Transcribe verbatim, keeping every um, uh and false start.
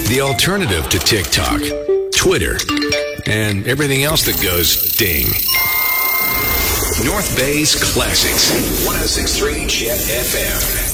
The alternative to TikTok, Twitter, and everything else that goes ding. North Bay's Classics, one oh six point three Jet F M.